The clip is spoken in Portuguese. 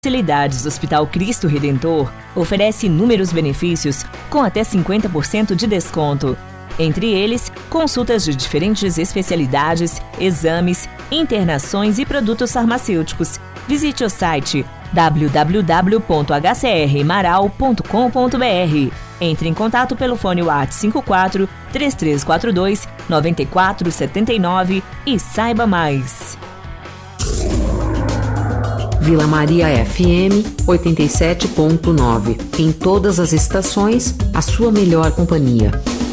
Facilidades Hospital Cristo Redentor oferece inúmeros benefícios com até 50% de desconto. Entre eles, consultas de diferentes especialidades, exames, internações e produtos farmacêuticos. Visite o site www.hcrmaral.com.br. Entre em contato pelo fone WhatsApp 54 3342 9479 e saiba mais. Vila Maria FM 87.9. Em todas as estações, a sua melhor companhia.